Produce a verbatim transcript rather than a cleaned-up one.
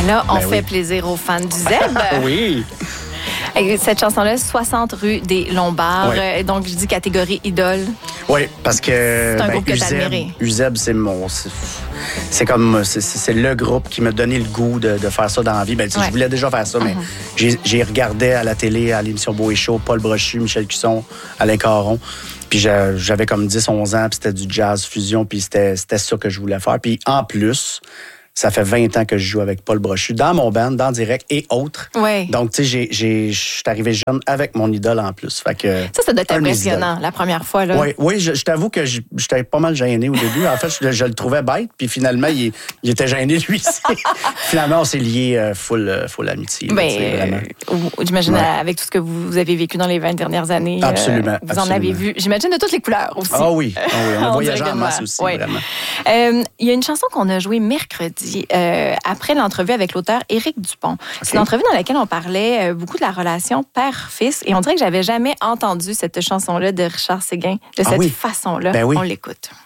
Et là, on Ben fait oui. plaisir aux fans du Zeb. Oui. Et cette chanson-là, soixante rue des Lombards. Oui. Euh, Donc, je dis catégorie idole. Oui, parce que C'est un ben, groupe que t'as Uzeb, admiré. Uzeb, c'est mon, c'est, c'est comme, c'est, c'est le groupe qui m'a donné le goût de, de faire ça dans la vie. Ben, tu sais, Ouais. je voulais déjà faire ça, mais j'ai, j'ai regardé à la télé, à l'émission Beau et Chaud, Paul Brochu, Michel Cusson, Alain Caron. Puis j'a- j'avais comme dix, onze ans, puis c'était du jazz fusion, puis c'était, c'était ça que je voulais faire. Puis en plus, ça fait vingt ans que je joue avec Paul Brochu dans mon band, dans Direct et autres. Ouais. Donc, tu sais, j'ai, j'ai, je suis arrivé jeune avec mon idole en plus. Fait que, Ça, ça doit être un de mes impressionnant, la première fois. Là. Oui, oui, je, je t'avoue que je- j'étais pas mal gêné au début. En fait, je, je le trouvais bête, puis finalement, il, il était gêné lui aussi. Finalement, on s'est liés euh, full, euh, full amitié. là, Ben, tu sais, vraiment. euh, j'imagine Ouais. avec tout ce que vous avez vécu dans les vingt dernières années. euh, Absolument, vous en absolument. avez vu, j'imagine, de toutes les couleurs aussi. Ah oui, ah oui, on a On voyagé dirait en que masse moi, aussi, ouais. vraiment. Euh, Il y a une chanson qu'on a jouée mercredi euh, après l'entrevue avec l'auteur Éric Dupont. C'est une entrevue dans laquelle on parlait euh, beaucoup de la relation père-fils et on dirait que j'avais jamais entendu cette chanson-là de Richard Séguin de Ah cette oui. façon-là. Ben oui. On l'écoute.